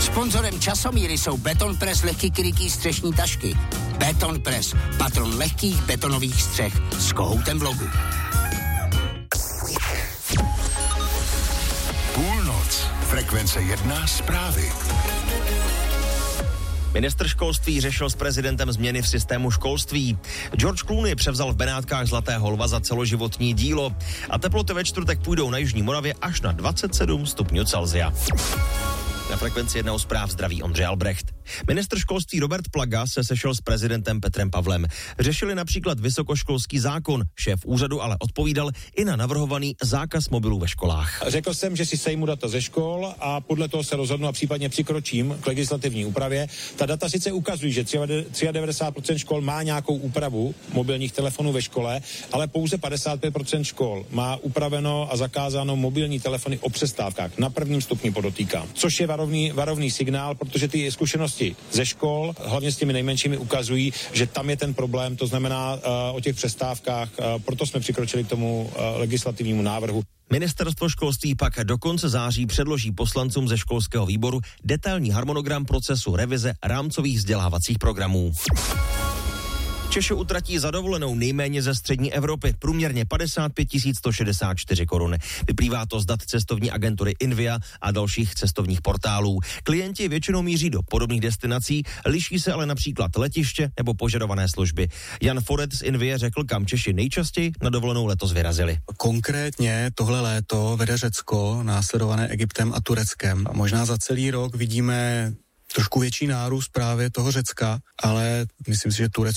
Sponzorem Časomíry jsou Betonpress lehký krytý střešní tašky. Betonpress, patron lehkých betonových střech s kohoutem v logu. Půlnoc. Frekvence 1 zprávy. Ministr školství řešil s prezidentem změny v systému školství. George Clooney převzal v Benátkách Zlatého lva za celoživotní dílo a teploty ve čtvrtek půjdou na jižní Moravě až na 27 stupňů Celsia. Na frekvenci 1 zpráv zdraví Ondřej Albrecht. Ministr školství Robert Plaga se sešel s prezidentem Petrem Pavlem. Řešili například vysokoškolský zákon. Šéf úřadu ale odpovídal i na navrhovaný zákaz mobilů ve školách. Řekl jsem, že si sejmu data ze škol a podle toho se rozhodnu a případně přikročím k legislativní úpravě. Ta data sice ukazují, že 93% škol má nějakou úpravu mobilních telefonů ve škole, ale pouze 55% škol má upraveno a zakázáno mobilní telefony o přestávkách. Na prvním stupni podotýkám. Což je varovný signál, protože ty zkušenosti ze škol, hlavně s těmi nejmenšími, ukazují, že tam je ten problém, to znamená o těch přestávkách, proto jsme přikročili k tomu legislativnímu návrhu. Ministerstvo školství pak do konce září předloží poslancům ze školského výboru detailní harmonogram procesu revize rámcových vzdělávacích programů. Češi utratí za dovolenou nejméně ze střední Evropy, průměrně 55 164 korun. Vyplývá to z dat cestovní agentury Invia a dalších cestovních portálů. Klienti většinou míří do podobných destinací, liší se ale například letiště nebo požadované služby. Jan Foret z Invie řekl, kam Češi nejčastěji na dovolenou letos vyrazili. Konkrétně tohle léto vede Řecko, následované Egyptem a Tureckem. A možná za celý rok vidíme trošku větší nárůst právě toho Řecka, ale myslím si, že Turecko